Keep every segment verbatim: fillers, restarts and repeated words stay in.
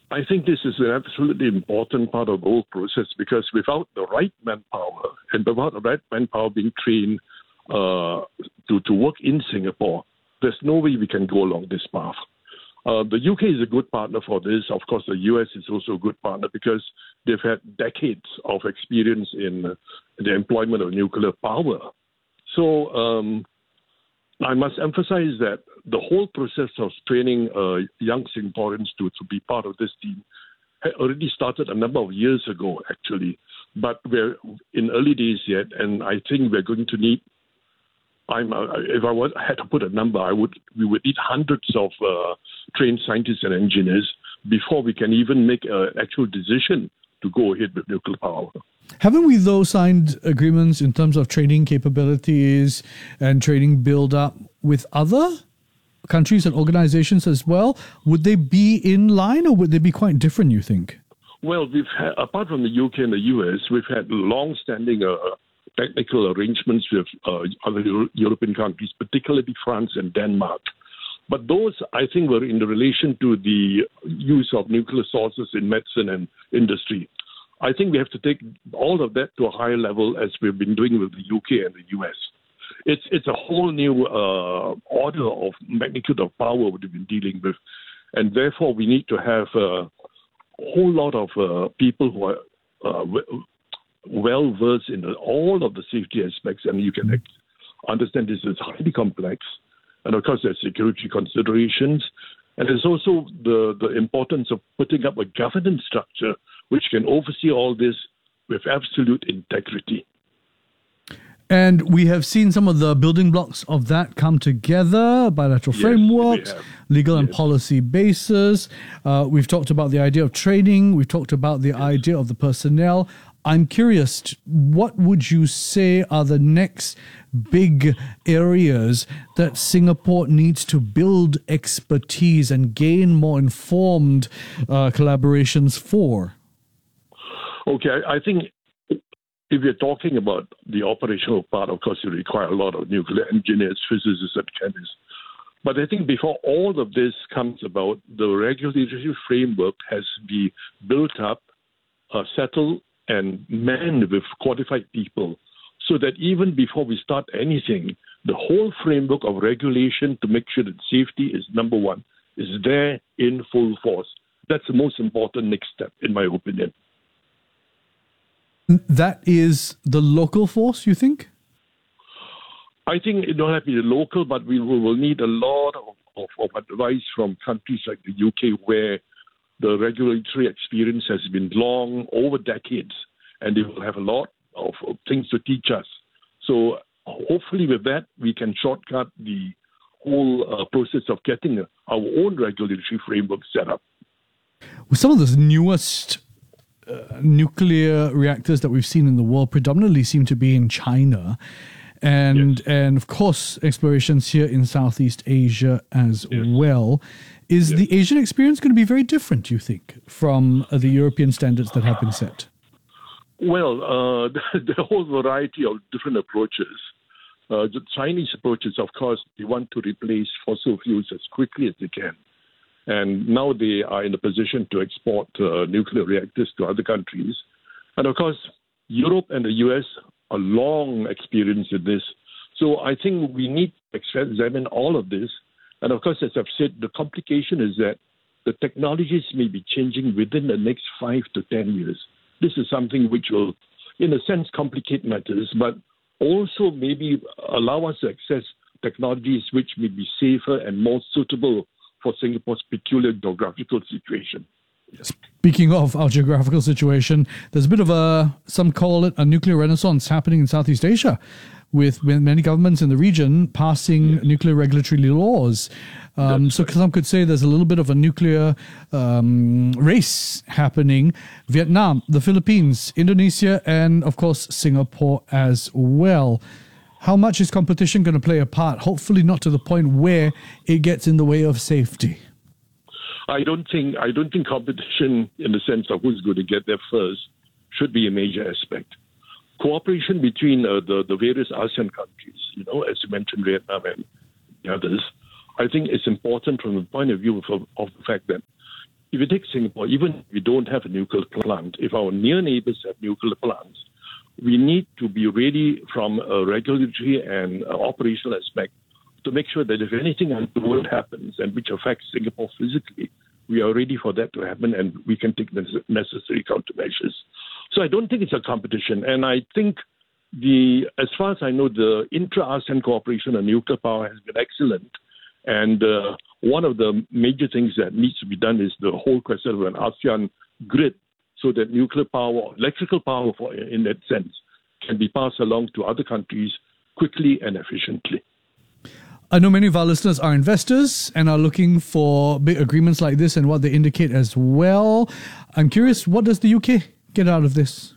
I think this is an absolutely important part of the whole process because without the right manpower and without the right manpower being trained uh, to, to work in Singapore, there's no way we can go along this path. Uh, the U K is a good partner for this. Of course, the U S is also a good partner because they've had decades of experience in uh, the employment of nuclear power. So um, I must emphasize that the whole process of training uh, young Singaporeans to, to be part of this team had already started a number of years ago, actually. But we're in early days yet, and I think we're going to need I'm, uh, if I was, had to put a number, I would. We would need hundreds of uh, trained scientists and engineers before we can even make an actual decision to go ahead with nuclear power. Haven't we, though, signed agreements in terms of training capabilities and training build-up with other countries and organizations as well? Would they be in line or would they be quite different, you think? Well, we've had, apart from the U K and the U S, we've had long-standing uh, technical arrangements with uh, other Euro- European countries, particularly France and Denmark. But those, I think, were in relation to the use of nuclear sources in medicine and industry. I think we have to take all of that to a higher level as we've been doing with the U K and the U S. It's it's a whole new uh, order of magnitude of power we've been dealing with. And therefore, we need to have uh, a whole lot of uh, people who are uh, w- well-versed in all of the safety aspects. And you can understand this is highly complex. And of course, there's security considerations. And there's also the, the importance of putting up a governance structure which can oversee all this with absolute integrity. And we have seen some of the building blocks of that come together, bilateral Yes, frameworks, legal yes. and policy bases. Uh, we've talked about the idea of training. We've talked about the yes. idea of the personnel. I'm curious, what would you say are the next big areas that Singapore needs to build expertise and gain more informed uh, collaborations for? Okay, I think if you're talking about the operational part, of course, you require a lot of nuclear engineers, physicists, and chemists. But I think before all of this comes about, the regulatory framework has to be built up, uh, settled, and manned with qualified people so that even before we start anything, the whole framework of regulation to make sure that safety is number one is there in full force. That's the most important next step, in my opinion. That is the local force, you think? I think it don't have to be the local, but we will, will need a lot of, of, of advice from countries like the U K where the regulatory experience has been long, over decades, and they will have a lot of, of things to teach us. So hopefully with that, we can shortcut the whole uh, process of getting our own regulatory framework set up. With some of the newest uh, nuclear reactors that we've seen in the world predominantly seem to be in China. And, yes. and of course, explorations here in Southeast Asia as yes. well. Is yes. the Asian experience going to be very different, you think, from uh, the European standards that have been set? Well, uh, the, the whole variety of different approaches. Uh, the Chinese approaches, of course, they want to replace fossil fuels as quickly as they can. And now they are in a position to export uh, nuclear reactors to other countries. And of course, Europe and the U S are long experienced in this. So I think we need to examine all of this. And of course, as I've said, the complication is that the technologies may be changing within the next five to ten years. This is something which will, in a sense, complicate matters, but also maybe allow us to access technologies which may be safer and more suitable for Singapore's peculiar geographical situation. Speaking of our geographical situation, there's a bit of a, some call it a nuclear renaissance happening in Southeast Asia, with many governments in the region passing yes. nuclear regulatory laws. Um, so right. some could say there's a little bit of a nuclear um, race happening. Vietnam, the Philippines, Indonesia, and of course Singapore as well. How much is competition going to play a part? Hopefully not to the point where it gets in the way of safety. I don't think I don't think competition in the sense of who's going to get there first should be a major aspect. Cooperation between uh, the, the various ASEAN countries, you know, as you mentioned, Vietnam and the others, I think it's important from the point of view of, of the fact that if you take Singapore, even if we don't have a nuclear plant, if our near neighbors have nuclear plants, we need to be ready from a regulatory and uh, operational aspect to make sure that if anything untoward happens and which affects Singapore physically, we are ready for that to happen and we can take the necessary countermeasures. So I don't think it's a competition. And I think the, as far as I know, the intra-ASEAN cooperation on nuclear power has been excellent. And uh, one of the major things that needs to be done is the whole question of an ASEAN grid, so that nuclear power, electrical power, for, in that sense, can be passed along to other countries quickly and efficiently. I know many of our listeners are investors and are looking for big agreements like this and what they indicate as well. I'm curious, what does the U K get out of this?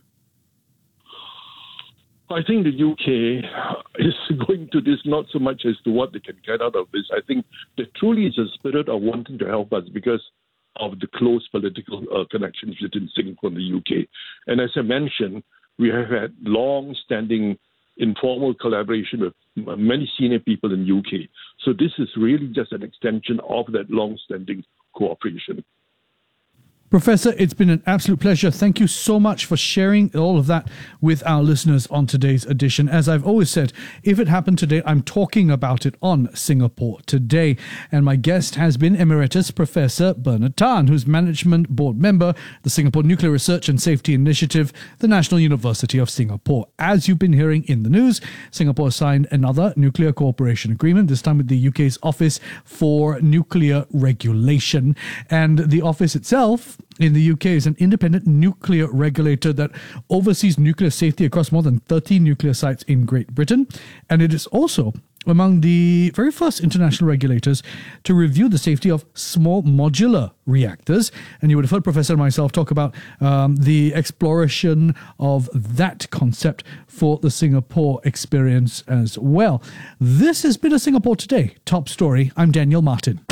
I think the U K is going to this not so much as to what they can get out of this. I think there truly is a spirit of wanting to help us because of the close political uh, connections between Singapore and the U K. And as I mentioned, we have had long-standing informal collaboration with many senior people in the U K. So this is really just an extension of that long-standing cooperation. Professor, it's been an absolute pleasure. Thank you so much for sharing all of that with our listeners on today's edition. As I've always said, if it happened today, I'm talking about it on Singapore Today. And my guest has been Emeritus Professor Bernard Tan, who's Management Board Member, the Singapore Nuclear Research and Safety Initiative, the National University of Singapore. As you've been hearing in the news, Singapore signed another nuclear cooperation agreement, this time with the U K's Office for Nuclear Regulation. And the office itself in the U K is an independent nuclear regulator that oversees nuclear safety across more than thirty nuclear sites in Great Britain. And it is also among the very first international regulators to review the safety of small modular reactors. And you would have heard Professor and myself talk about um, the exploration of that concept for the Singapore experience as well. This has been a Singapore Today top story. I'm Daniel Martin.